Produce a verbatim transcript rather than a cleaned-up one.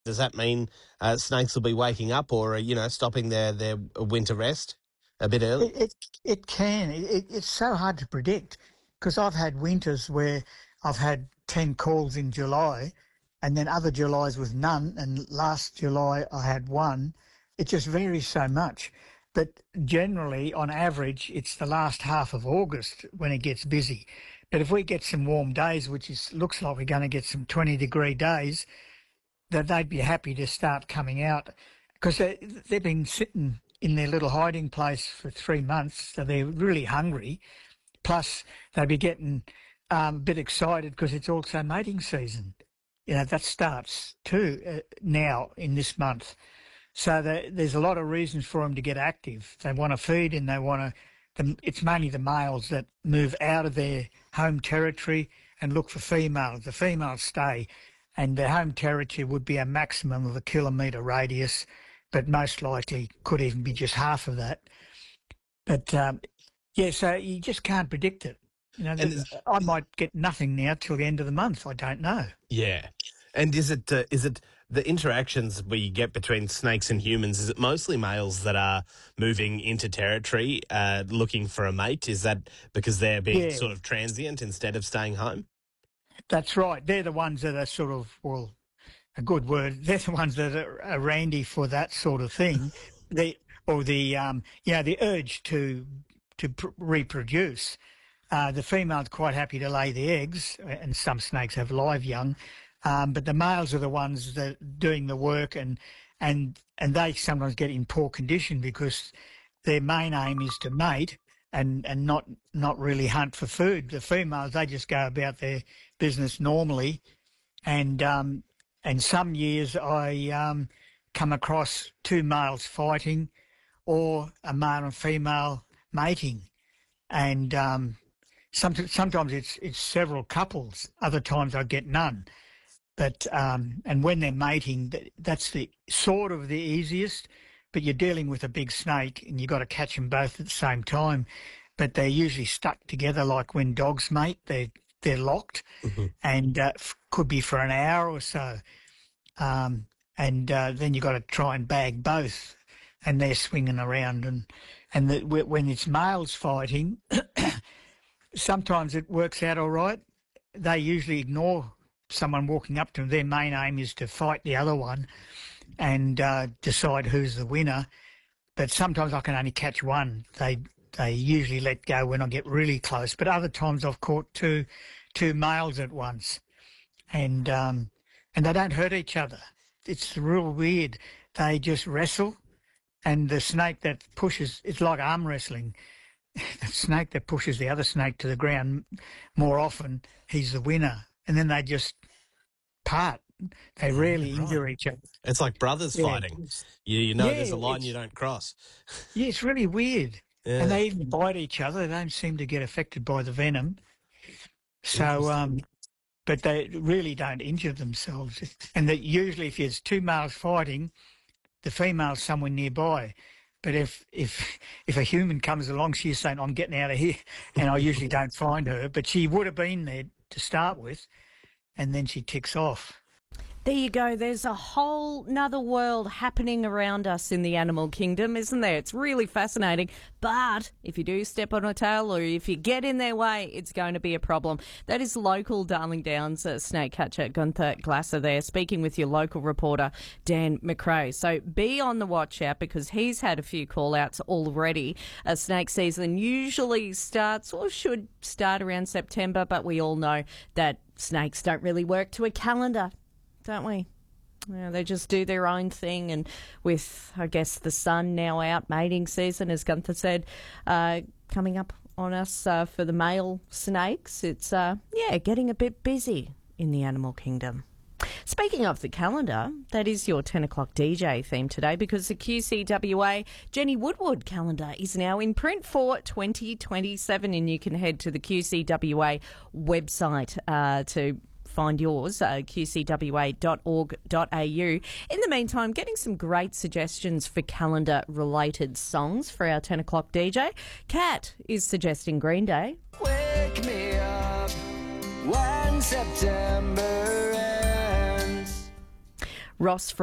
Does that mean uh, snakes will be waking up or, uh, you know, stopping their, their winter rest a bit early? It it, it can. It, it, it's so hard to predict because I've had winters where I've had ten calls in July and then other Julys with none, and last July I had one. It just varies so much. But generally, on average, it's the last half of August when it gets busy. But if we get some warm days, which is looks like we're going to get some twenty degree days, that they'd be happy to start coming out because they, they've been sitting in their little hiding place for three months, so they're really hungry. Plus, they'd be getting um, a bit excited because it's also mating season. You know, that starts too uh, now in this month. So the, there's a lot of reasons for them to get active. They want to feed and they want to, it's mainly the males that move out of their home territory and look for females. The females stay, and their home territory would be a maximum of a kilometre radius, but most likely could even be just half of that. But, um, yeah, so you just can't predict it. You know, And I might get nothing now till the end of the month. I don't know. Yeah. And is it uh, is it the interactions we get between snakes and humans, is it mostly males that are moving into territory uh, looking for a mate? Is that because they're being Yeah, sort of transient instead of staying home? that's right. They're the ones that are sort of, well, a good word, they're the ones that are, are randy for that sort of thing. The or the um, you know, the urge to to pr- reproduce. Uh, the female's quite happy to lay the eggs, and some snakes have live young, um, but the males are the ones that are doing the work, and and and they sometimes get in poor condition because their main aim is to mate and and not not really hunt for food. The females, they just go about their business normally, and um, and some years I um, come across two males fighting, or a male and female mating, and um, some, sometimes it's it's several couples. Other times I get none. But um, and when they're mating, that, that's the sort of the easiest. But you're dealing with a big snake, and you've got to catch them both at the same time. But they're usually stuck together, like when dogs mate. They they're locked, hmm and uh, f- could be for an hour or so. Um, and uh, then you've got to try and bag both, and they're swinging around. And and the, when it's males fighting, sometimes it works out all right. They usually ignore someone walking up to them. Their main aim is to fight the other one and uh, decide who's the winner. But sometimes I can only catch one. They they usually let go when I get really close. But other times I've caught two two males at once, and um, and they don't hurt each other. It's real weird. They just wrestle, and the snake that pushes, it's like arm wrestling. The snake that pushes the other snake to the ground more often, he's the winner. And then they just part. They rarely Right. injure each other. It's like brothers Yeah. fighting. You, you know Yeah, there's a line it's, you don't cross. yeah, it's really weird. Yeah. And they even bite each other. They don't seem to get affected by the venom. So, um, but they really don't injure themselves. And that usually if there's two males fighting, the female's somewhere nearby. But if if if a human comes along, she's saying, I'm getting out of here. And I usually don't find her. But she would have been there to start with, and then she ticks off. There you go. There's a whole nother world happening around us in the animal kingdom, isn't there? It's really fascinating. But if you do step on a tail or if you get in their way, it's going to be a problem. That is local Darling Downs uh, snake catcher Gunther Glasser there, speaking with your local reporter, Dan McRae. So be on the watch out because he's had a few call-outs already. A snake season usually starts or should start around September, but we all know that snakes don't really work to a calendar, don't we? Yeah, they just do their own thing. And with, I guess, the sun now out, mating season, as Gunther said, uh, coming up on us uh, for the male snakes, it's, uh, yeah, getting a bit busy in the animal kingdom. Speaking of the calendar, that is your ten o'clock D J theme today because the Q C W A Jenny Woodward calendar is now in print for twenty twenty-seven, and you can head to the Q C W A website uh, to find yours, uh, q c w a dot org dot a u. In the meantime, getting some great suggestions for calendar-related songs for our ten o'clock D J. Kat is suggesting Green Day. Wake me up when September ends. Ross